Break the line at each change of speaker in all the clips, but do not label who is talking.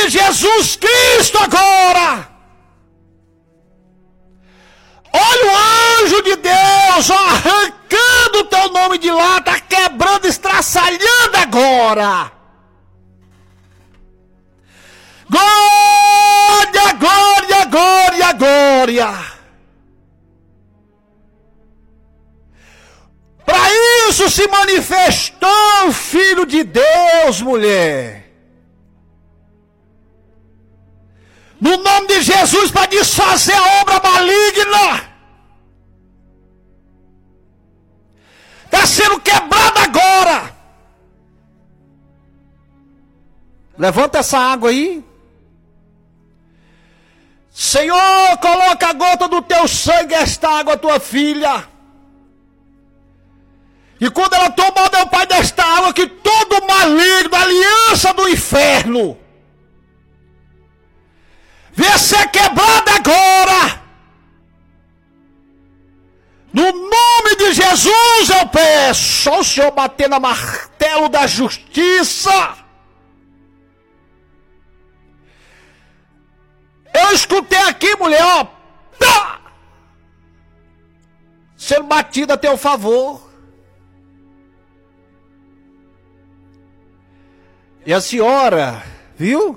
de Jesus Cristo agora. Olha o anjo de Deus, ó, arrancando o teu nome de lá, está quebrando, estraçalhando agora. Glória, glória, glória, glória. Para isso se manifestou o Filho de Deus, mulher. No nome de Jesus, para desfazer a obra maligna. Está sendo quebrada agora. Levanta essa água aí. Senhor, coloca a gota do teu sangue, esta água, tua filha. E quando ela tomar, meu Pai, desta água, que todo maligno, aliança do inferno, venha ser quebrada agora. No nome de Jesus eu peço. Só o Senhor bater no martelo da justiça. Eu escutei aqui, mulher, ó, pá, sendo batida a teu favor. E a senhora, viu?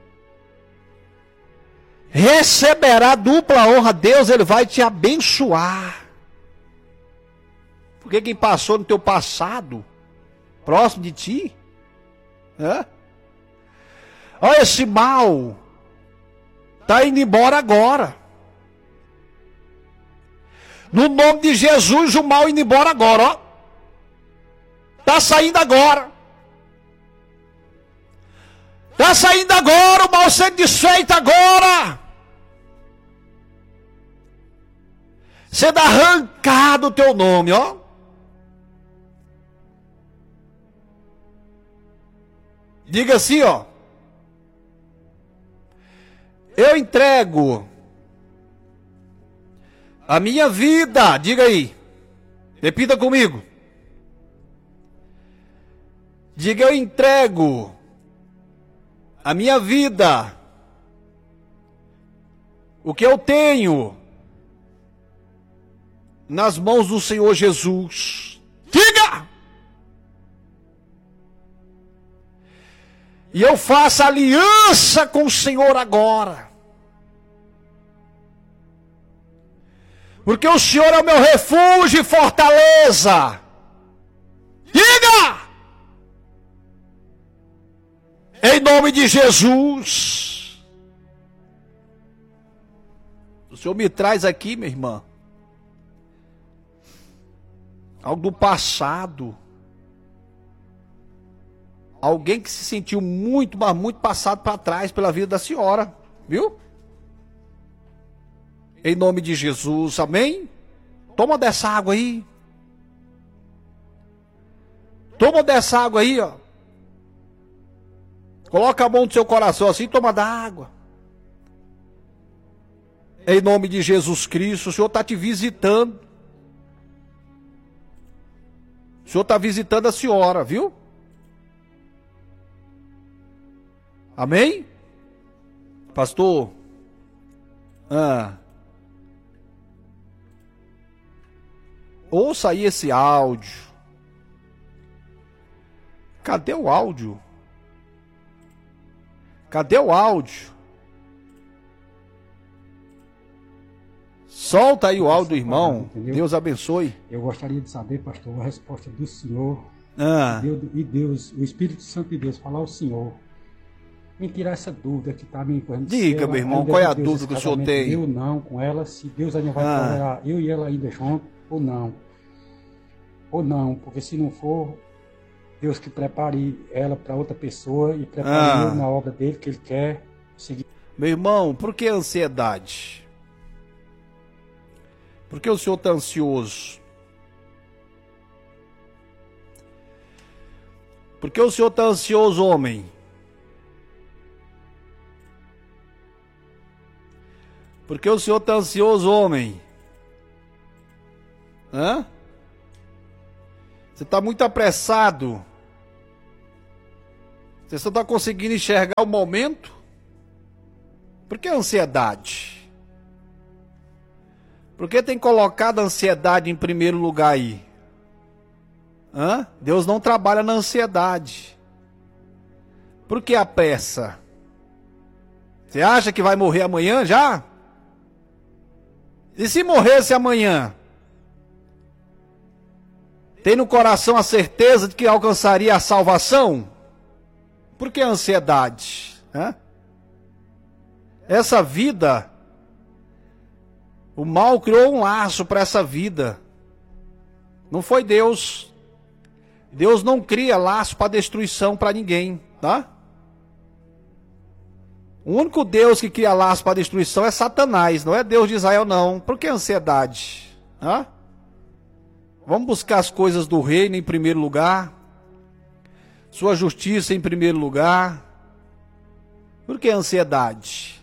Receberá dupla honra. Deus, Ele vai te abençoar. Porque quem passou no teu passado, próximo de ti, olha, esse mal está indo embora agora. No nome de Jesus, o mal indo embora agora, ó. Está saindo agora. Está saindo agora, o mal sendo desfeito agora. Sendo arrancado o teu nome, ó. Diga assim, ó. Eu entrego a minha vida, diga aí, repita comigo. Diga, eu entrego a minha vida, o que eu tenho, nas mãos do Senhor Jesus. Diga! E eu faço aliança com o Senhor agora. Porque o Senhor é o meu refúgio e fortaleza. Diga! Em nome de Jesus. O Senhor me traz aqui, minha irmã, algo do passado. Alguém que se sentiu muito, mas muito passado para trás pela vida da senhora. Viu? Em nome de Jesus, amém? Toma dessa água aí. Toma dessa água aí, ó. Coloca a mão no seu coração assim, toma da água. Em nome de Jesus Cristo, o Senhor está te visitando. O Senhor está visitando a senhora, viu? Amém? Pastor? Ouça aí esse áudio. Cadê o áudio? Cadê o áudio? Solta aí o áudio do irmão. Deus abençoe.
Eu gostaria de saber, pastor, a resposta do Senhor. E Deus, o Espírito Santo de Deus, falar ao Senhor. Me tirar essa dúvida que está me encorrendo.
Diga, meu irmão, qual é a dúvida que o senhor tem?
Eu não, com ela, se Deus ainda vai tolerar eu e ela ainda junto, ou não. Ou não, porque se não for, Deus que prepare ela para outra pessoa e prepare eu na obra dele, que ele quer seguir.
Meu irmão, por que ansiedade? Por que o senhor está ansioso? Por que o senhor está ansioso, homem? Por que o senhor está ansioso, homem? Você está muito apressado. Você só está conseguindo enxergar o momento? Por que ansiedade? Por que tem colocado a ansiedade em primeiro lugar aí? Deus não trabalha na ansiedade. Por que a pressa? Você acha que vai morrer amanhã já? E se morresse amanhã? Tem no coração a certeza de que alcançaria a salvação? Por que a ansiedade? Essa vida, o mal criou um laço para essa vida. Não foi Deus. Deus não cria laço para destruição para ninguém, tá? O único Deus que cria laço para destruição é Satanás, não é Deus de Israel não. Por que ansiedade? Vamos buscar as coisas do reino em primeiro lugar, sua justiça em primeiro lugar. Por que ansiedade?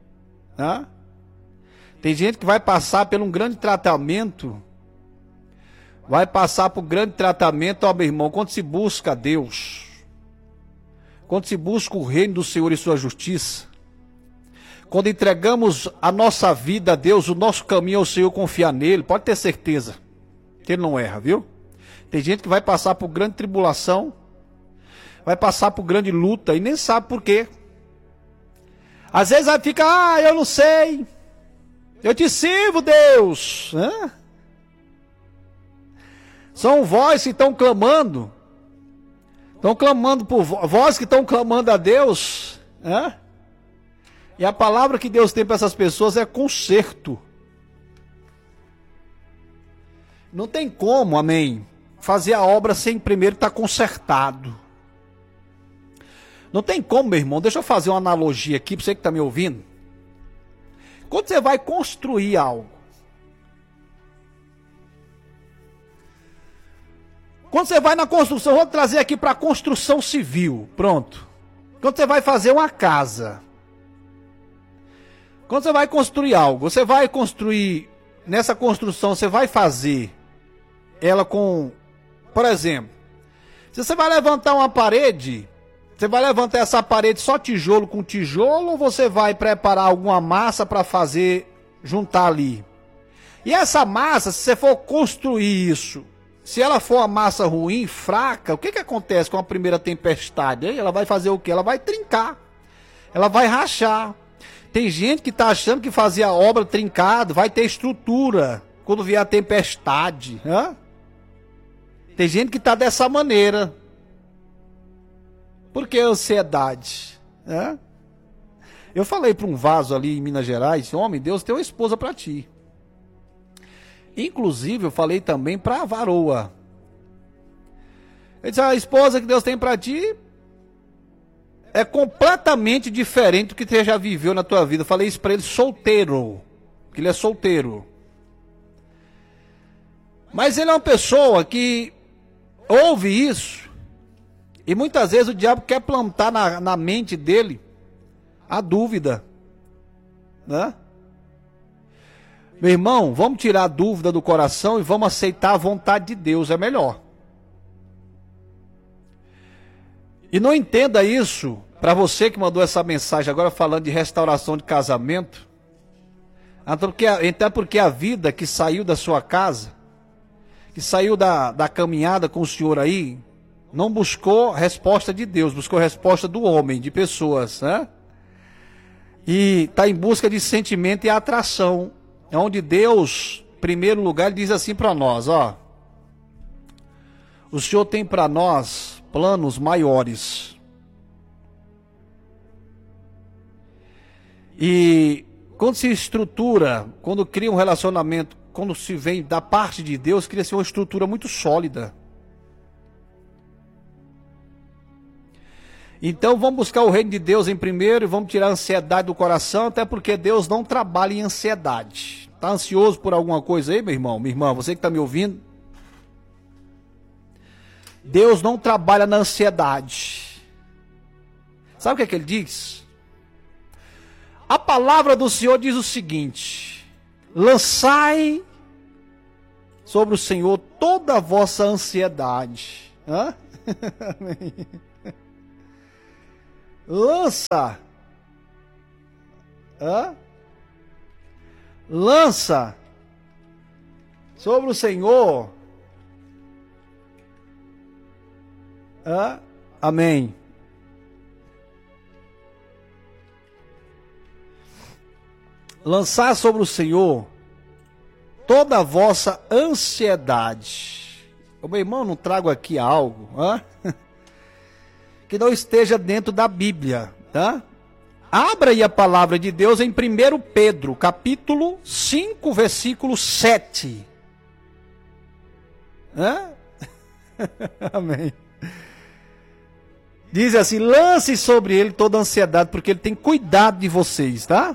Tem gente que vai passar por um grande tratamento. Vai passar por grande tratamento, ó meu irmão, quando se busca Deus, quando se busca o reino do Senhor e sua justiça, quando entregamos a nossa vida a Deus, o nosso caminho ao Senhor, confiar nele, pode ter certeza que ele não erra, viu? Tem gente que vai passar por grande tribulação, vai passar por grande luta e nem sabe por quê. Às vezes vai ficar, eu não sei, eu te sirvo, Deus. São vozes que estão clamando por vozes que estão clamando a Deus, e a palavra que Deus tem para essas pessoas é conserto. Não tem como, amém, fazer a obra sem primeiro estar consertado. Não tem como, meu irmão, deixa eu fazer uma analogia aqui para você que está me ouvindo. Quando você vai construir algo, quando você vai na construção, vou trazer aqui para a construção civil, pronto. Quando você vai fazer uma casa, quando você vai construir algo, você vai construir, nessa construção, você vai fazer ela com, por exemplo, se você vai levantar uma parede, você vai levantar essa parede só tijolo com tijolo, ou você vai preparar alguma massa para fazer, juntar ali? E essa massa, se você for construir isso, se ela for uma massa ruim, fraca, o que acontece com a primeira tempestade? Ela vai fazer o quê? Ela vai trincar. Ela vai rachar. Tem gente que está achando que fazer a obra trincado vai ter estrutura quando vier a tempestade. Tem gente que está dessa maneira. Por que ansiedade? Eu falei para um vaso ali em Minas Gerais, homem, Deus tem uma esposa para ti. Inclusive, eu falei também para a varoa. Ele disse, a esposa que Deus tem para ti é completamente diferente do que você já viveu na tua vida. Eu falei isso para ele solteiro, que ele é solteiro. Mas ele é uma pessoa que ouve isso, e muitas vezes o diabo quer plantar na mente dele a dúvida, Meu irmão, vamos tirar a dúvida do coração e vamos aceitar a vontade de Deus, é melhor. E não entenda isso, para você que mandou essa mensagem agora falando de restauração de casamento, até porque a vida que saiu da sua casa, que saiu da caminhada com o Senhor aí, não buscou resposta de Deus, buscou resposta do homem, de pessoas, E está em busca de sentimento e atração. É onde Deus, em primeiro lugar, diz assim para nós, o Senhor tem para nós planos maiores. E quando se estrutura, quando cria um relacionamento, quando se vem da parte de Deus, cria-se uma estrutura muito sólida. Então vamos buscar o reino de Deus em primeiro e vamos tirar a ansiedade do coração, até porque Deus não trabalha em ansiedade. Está ansioso por alguma coisa aí, meu irmão? Minha irmã, você que está me ouvindo? Deus não trabalha na ansiedade. Sabe o que é que ele diz? A palavra do Senhor diz o seguinte: lançai sobre o Senhor toda a vossa ansiedade. Lança Lança sobre o Senhor. Amém. Lançar sobre o Senhor toda a vossa ansiedade. O meu irmão, não trago aqui algo que não esteja dentro da Bíblia, tá? Abra aí a palavra de Deus em 1 Pedro, capítulo 5, versículo 7. Amém. Diz assim: lance sobre ele toda a ansiedade, porque ele tem cuidado de vocês, tá?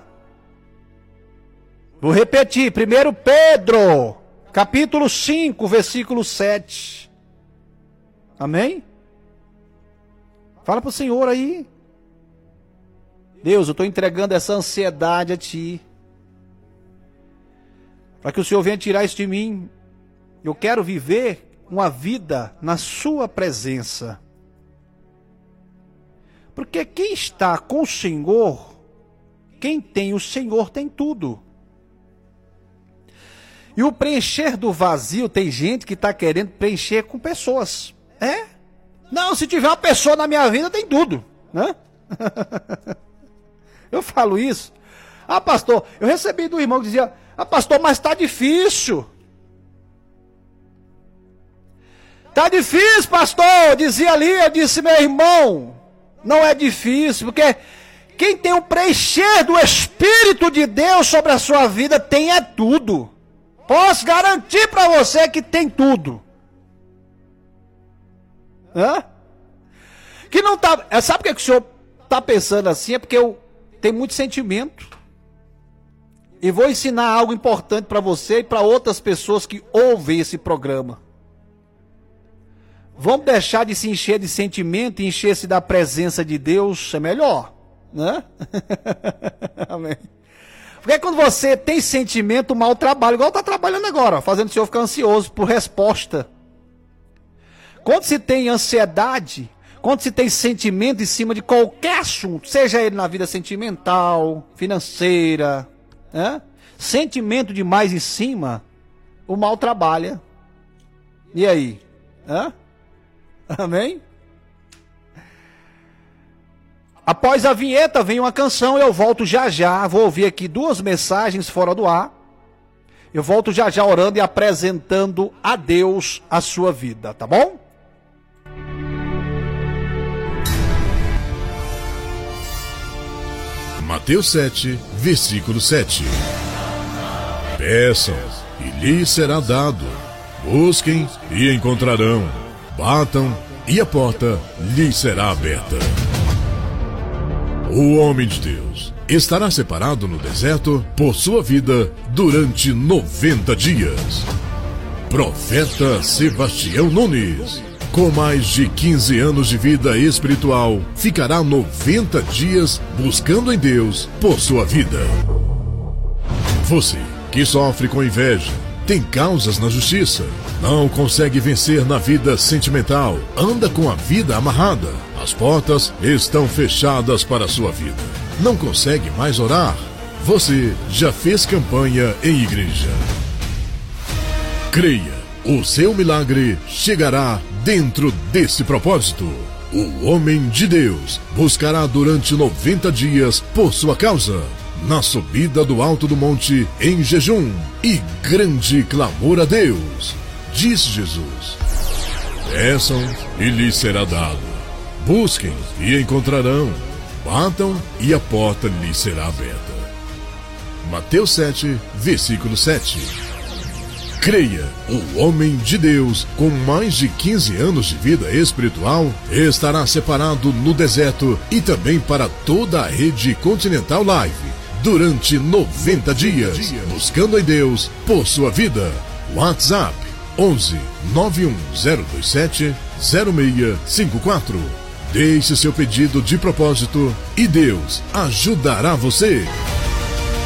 Vou repetir, 1 Pedro, capítulo 5, versículo 7. Amém? Fala para o Senhor aí. Deus, eu estou entregando essa ansiedade a Ti, para que o Senhor venha tirar isso de mim. Eu quero viver uma vida na Sua presença. Porque quem está com o Senhor, quem tem o Senhor tem tudo. E o preencher do vazio, tem gente que está querendo preencher com pessoas. Não, se tiver uma pessoa na minha vida, tem tudo, né? Eu falo isso. Pastor, eu recebi do irmão que dizia: pastor, mas está difícil. Está difícil, pastor. Eu dizia ali, eu disse: meu irmão, não é difícil, porque quem tem o preencher do Espírito de Deus sobre a sua vida tem tudo. Posso garantir para você que tem tudo. Que não tá. Sabe o que o senhor está pensando assim? É porque eu tenho muito sentimento. E vou ensinar algo importante para você e para outras pessoas que ouvem esse programa. Vamos deixar de se encher de sentimento e encher-se da presença de Deus, é melhor, né? Amém. Porque quando você tem sentimento, mal trabalho, igual está trabalhando agora, fazendo o senhor ficar ansioso por resposta. Quando se tem ansiedade, quando se tem sentimento em cima de qualquer assunto, seja ele na vida sentimental, financeira, sentimento demais em cima, o mal trabalha. E aí? Amém? Após a vinheta vem uma canção, eu volto já já, vou ouvir aqui 2 mensagens fora do ar. Eu volto já já orando e apresentando a Deus a sua vida, tá bom?
Mateus 7, versículo 7. Peçam e lhes será dado, busquem e encontrarão, batam e a porta lhes será aberta. O homem de Deus estará separado no deserto por sua vida durante 90 dias. Profeta Sebastião Nunes, com mais de 15 anos de vida espiritual, ficará 90 dias buscando em Deus por sua vida. Você que sofre com inveja, tem causas na justiça, não consegue vencer na vida sentimental, anda com a vida amarrada, as portas estão fechadas para a sua vida, não consegue mais orar, você já fez campanha em igreja. Creia, o seu milagre chegará dentro desse propósito. O homem de Deus buscará durante 90 dias por sua causa, na subida do alto do monte em jejum e grande clamor a Deus. Disse Jesus: peçam e lhes será dado, busquem e encontrarão, batam e a porta lhes será aberta. Mateus 7, versículo 7. Creia, o homem de Deus, com mais de 15 anos de vida espiritual, estará separado no deserto e também para toda a rede Continental Live, durante 90 dias, buscando em Deus por sua vida. WhatsApp 11 91027 0654. Deixe seu pedido de propósito e Deus ajudará você.